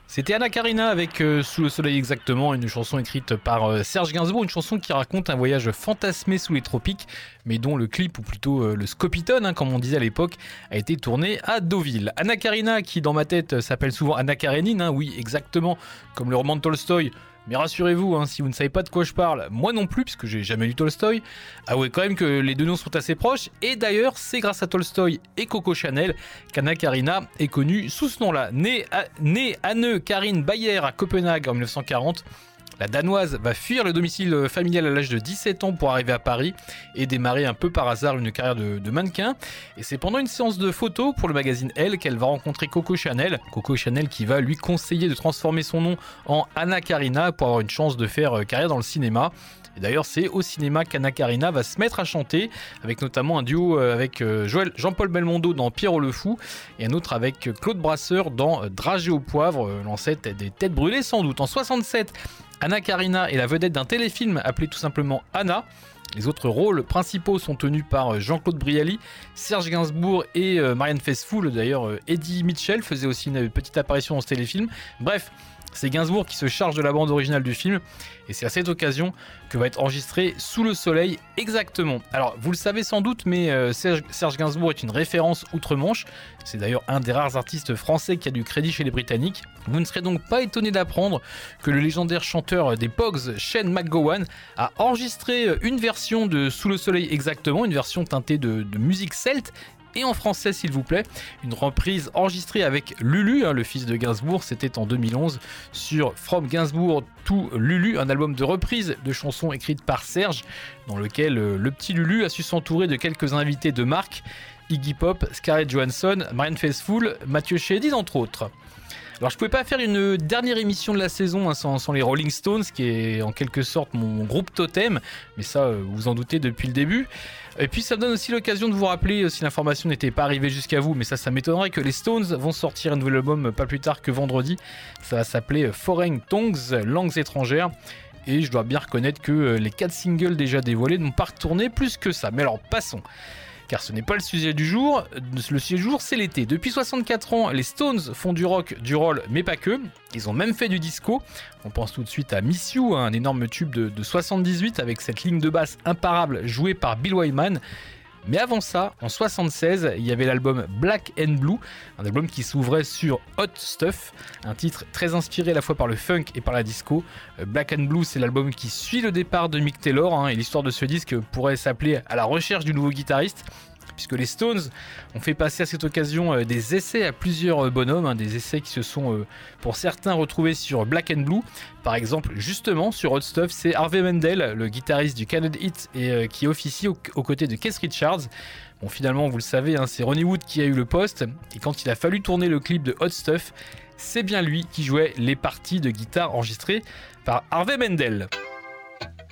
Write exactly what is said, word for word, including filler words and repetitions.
C'était Anna Karina avec euh, Sous le soleil exactement, une chanson écrite par euh, Serge Gainsbourg, une chanson qui raconte un voyage fantasmé sous les tropiques, mais dont le clip, ou plutôt euh, le scopitone, hein, comme on disait à l'époque, a été tourné à Deauville. Anna Karina, qui dans ma tête s'appelle souvent Anna Karénine, hein, oui exactement, comme le roman de Tolstoï. Mais rassurez-vous, hein, si vous ne savez pas de quoi je parle, moi non plus, puisque j'ai jamais lu Tolstoï, avouez quand même que les deux noms sont assez proches, et d'ailleurs, c'est grâce à Tolstoï et Coco Chanel qu'Anna Karina est connue sous ce nom-là. Née, à, née Anne Karin Bayer à Copenhague en dix-neuf cent quarante, la Danoise va fuir le domicile familial à l'âge de dix-sept ans pour arriver à Paris et démarrer un peu par hasard une carrière de, de mannequin. Et c'est pendant une séance de photos pour le magazine Elle qu'elle va rencontrer Coco Chanel. Coco Chanel qui va lui conseiller de transformer son nom en Anna Karina pour avoir une chance de faire carrière dans le cinéma. Et d'ailleurs, c'est au cinéma qu'Anna Karina va se mettre à chanter, avec notamment un duo avec Joël, Jean-Paul Belmondo dans Pierrot le Fou, et un autre avec Claude Brasseur dans Dragées au poivre, l'ancêtre des Têtes brûlées sans doute. En soixante-sept, Anna Karina est la vedette d'un téléfilm appelé tout simplement Anna. Les autres rôles principaux sont tenus par Jean-Claude Brialy, Serge Gainsbourg et Marianne Faithfull. D'ailleurs, Eddie Mitchell faisait aussi une petite apparition dans ce téléfilm. Bref, c'est Gainsbourg qui se charge de la bande originale du film, et c'est à cette occasion que va être enregistré Sous le soleil exactement. Alors vous le savez sans doute, mais euh, Serge, Serge Gainsbourg est une référence outre-Manche. C'est d'ailleurs un des rares artistes français qui a du crédit chez les Britanniques. Vous ne serez donc pas étonné d'apprendre que le légendaire chanteur des Pogues, Shane MacGowan, a enregistré une version de Sous le soleil exactement, une version teintée de, de musique celte, et en français s'il vous plaît, une reprise enregistrée avec Lulu, hein, le fils de Gainsbourg, c'était en deux mille onze sur From Gainsbourg to Lulu, un album de reprise de chansons écrites par Serge, dans lequel euh, le petit Lulu a su s'entourer de quelques invités de marque, Iggy Pop, Scarlett Johansson, Marianne Faithfull, Mathieu Chédid entre autres. Alors je pouvais pas faire une dernière émission de la saison hein, sans, sans les Rolling Stones, qui est en quelque sorte mon, mon groupe totem, mais ça euh, vous en doutez depuis le début. Et puis ça me donne aussi l'occasion de vous rappeler, euh, si l'information n'était pas arrivée jusqu'à vous, mais ça ça m'étonnerait, que les Stones vont sortir un nouvel album pas plus tard que vendredi. Ça va s'appeler Foreign Tongues, langues étrangères. Et je dois bien reconnaître que euh, les quatre singles déjà dévoilés n'ont pas retourné plus que ça. Mais alors passons. Car ce n'est pas le sujet du jour, le sujet du jour c'est l'été. Depuis soixante-quatre ans, les Stones font du rock, du roll, mais pas que. Ils ont même fait du disco. On pense tout de suite à Miss You, un énorme tube de, de soixante-dix-huit avec cette ligne de basse imparable jouée par Bill Wyman. Mais avant ça, en soixante-seize, il y avait l'album Black and Blue, un album qui s'ouvrait sur Hot Stuff, un titre très inspiré à la fois par le funk et par la disco. Black and Blue, c'est l'album qui suit le départ de Mick Taylor, hein, et l'histoire de ce disque pourrait s'appeler À la recherche du nouveau guitariste, puisque les Stones ont fait passer à cette occasion euh, des essais à plusieurs euh, bonhommes, hein, des essais qui se sont euh, pour certains retrouvés sur Black and Blue. Par exemple, justement sur Hot Stuff, c'est Harvey Mandel, le guitariste du Canned Heat, et euh, qui officie aux, aux côtés de Keith Richards. Bon, finalement, vous le savez, hein, c'est Ronnie Wood qui a eu le poste, et quand il a fallu tourner le clip de Hot Stuff, c'est bien lui qui jouait les parties de guitare enregistrées par Harvey Mandel.